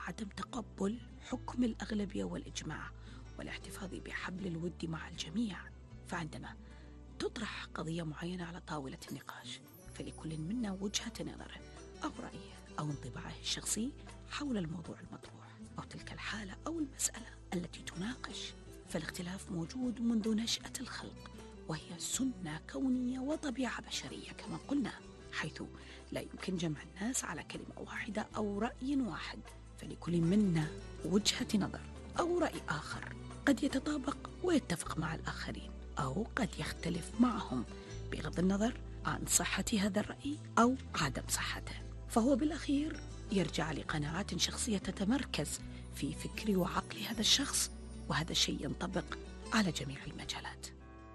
عدم تقبل حكم الأغلبية والإجماع والاحتفاظ بحبل الود مع الجميع. فعندما تطرح قضية معينة على طاولة النقاش، فلكل منا وجهة نظره أو رأيه أو انطباعه الشخصي حول الموضوع المطروح أو تلك الحالة أو المسألة التي تناقش. فالاختلاف موجود منذ نشأة الخلق، وهي سنة كونية وطبيعة بشرية كما قلنا، حيث لا يمكن جمع الناس على كلمة واحدة أو رأي واحد. فلكل منا وجهة نظر أو رأي آخر قد يتطابق ويتفق مع الآخرين، أو قد يختلف معهم بغض النظر عن صحة هذا الرأي أو عدم صحته. فهو بالأخير يرجع لقناعات شخصية تتمركز في فكر وعقل هذا الشخص، وهذا الشيء ينطبق على جميع المجالات.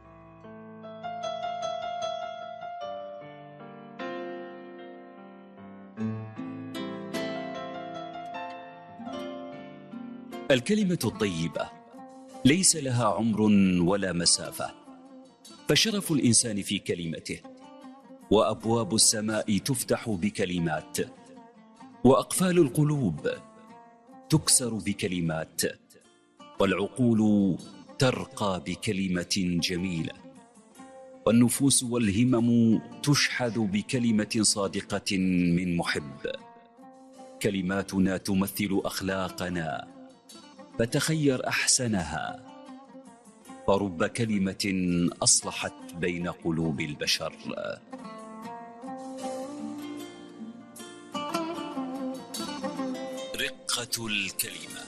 الكلمة الطيبة ليس لها عمر ولا مسافة، فشرف الإنسان في كلمته، وأبواب السماء تفتح بكلمات، وأقفال القلوب تكسر بكلمات، والعقول ترقى بكلمة جميلة، والنفوس والهمم تشحذ بكلمة صادقة من محب. كلماتنا تمثل أخلاقنا، فتخير أحسنها، فرب كلمة أصلحت بين قلوب البشر. رقة الكلمة.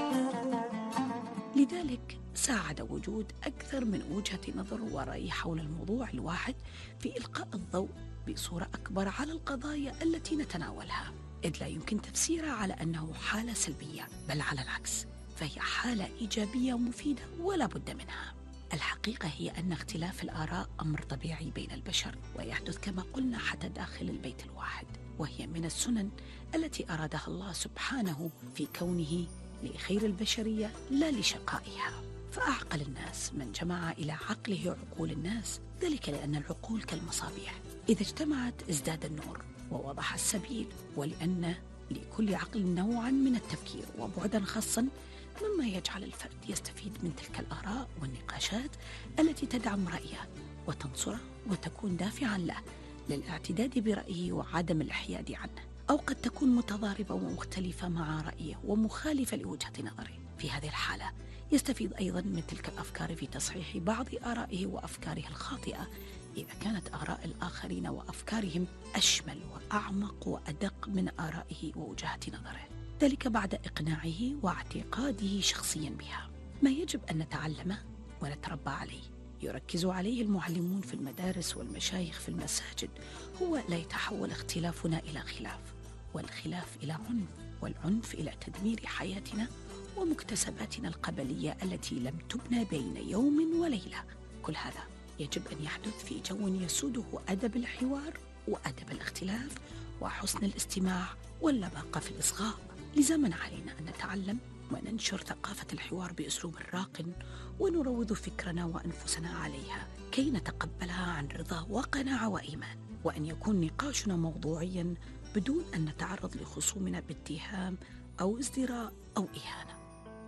لذلك ساعد وجود أكثر من وجهة نظر ورأي حول الموضوع الواحد في إلقاء الضوء بصورة أكبر على القضايا التي نتناولها، إذ لا يمكن تفسيرها على أنه حالة سلبية، بل على العكس، فهي حالة إيجابية مفيدة ولا بد منها. الحقيقة هي أن اختلاف الآراء أمر طبيعي بين البشر، ويحدث كما قلنا حتى داخل البيت الواحد، وهي من السنن التي أرادها الله سبحانه في كونه لخير البشرية لا لشقائها. فأعقل الناس من جمع إلى عقله عقول الناس، ذلك لأن العقول كالمصابيح، إذا اجتمعت ازداد النور ووضح السبيل، ولأن لكل عقل نوعا من التفكير وبعدا خاصا، مما يجعل الفرد يستفيد من تلك الآراء والنقاشات التي تدعم رأيه وتنصره وتكون دافعا له للاعتداد برأيه وعدم الإحياد عنه، أو قد تكون متضاربة ومختلفة مع رأيه ومخالفة لوجهة نظره. في هذه الحالة يستفيد أيضا من تلك الأفكار في تصحيح بعض آرائه وأفكاره الخاطئة، إذا كانت آراء الآخرين وأفكارهم أشمل وأعمق وأدق من آرائه ووجهة نظره، ذلك بعد إقناعه واعتقاده شخصيا بها. ما يجب أن نتعلمه ونتربى عليه يركز عليه المعلمون في المدارس والمشايخ في المساجد هو لا يتحول اختلافنا إلى خلاف، والخلاف إلى عنف، والعنف إلى تدمير حياتنا ومكتسباتنا القبلية التي لم تبنى بين يوم وليلة. كل هذا يجب أن يحدث في جو يسوده أدب الحوار وأدب الاختلاف وحسن الاستماع واللباقة في الإصغاء. لزمن علينا أن نتعلم وننشر ثقافة الحوار بأسلوب راق، ونروض فكرنا وأنفسنا عليها كي نتقبلها عن رضا وقناعة وإيمان، وأن يكون نقاشنا موضوعيا بدون أن نتعرض لخصومنا باتهام أو ازدراء أو إهانة.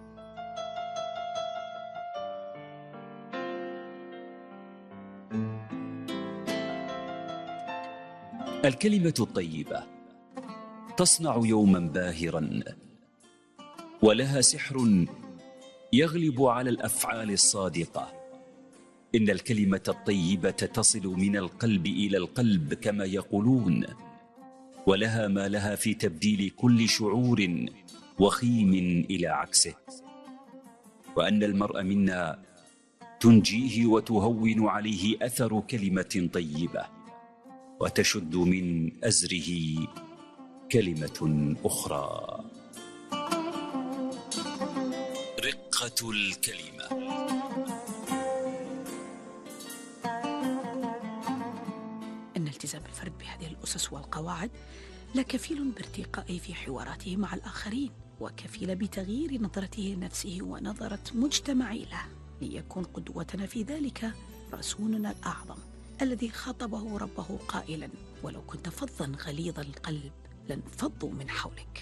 الكلمة الطيبة تصنع يوما باهرا، ولها سحر يغلب على الأفعال الصادقة. إن الكلمة الطيبة تصل من القلب إلى القلب كما يقولون، ولها ما لها في تبديل كل شعور وخيم إلى عكسه، وأن المرء منا تنجيه وتهون عليه أثر كلمة طيبة، وتشد من أزره كلمة أخرى. رقة الكلمة. أن التزام الفرد بهذه الأسس والقواعد لا كفيل بارتقائه في حواراته مع الآخرين، وكفيل بتغيير نظرته لنفسه ونظرة مجتمعه له، ليكون قدوتنا في ذلك رسولنا الأعظم الذي خاطبه ربه قائلا: ولو كنت فظا غليظ القلب لانفضوا من حولك.